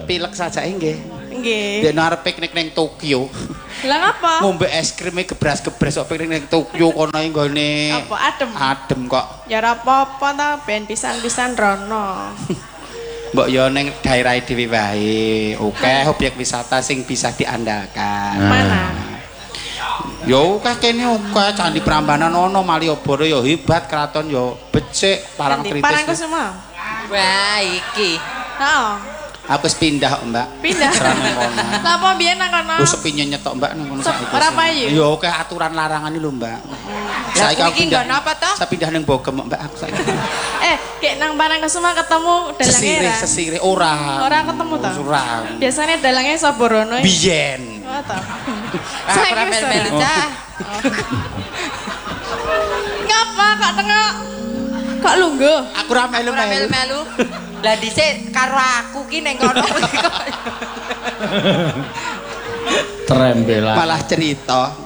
pilek saja nggih. Nggih. Dek arep piknik ning Tokyo. Lah ngapa? Ngombe es krime gebras-gebras kok piknik ning Tokyo kono nggone. Apa adem? Adem kok. Ya ora apa-apa ta, ben pisan-pisan rono. Mbok yo ning daerah dhewe wae. Oke, objek wisata sing bisa diandalkan. Mana? Yo akeh kene oke Candi Prambanan ono, Malioboro yo hebat, keraton yo becik, Parangtritis. Parangkusuma. Wah, iki. Heeh. Aku wis pindah, Mbak. Pindah. Serang nang kono. Lah apa biyen nang kono? Wis sepi nyetok, Mbak, nang kono saiki. Ora payu. Yo akeh aturan larangan iki lho, Mbak. Saiki aku pindah napa to? Saya pindah ning Bogem, Mbak, aku saiki. Kayak nang Parangkusuma ketemu dalangnya Sesire ora. Ora ketemu ta? Ora. Biasanya dalangnya Saborono. Biyen. Oh ta. Aku ora melu-melu cah. Ngapa kok tengok? Kok lungguh? Aku ora Ora melu-melu. melu-melu. Lah dhisik karo aku ki ning kono kuwi kok. Trembelan. Malah cerita.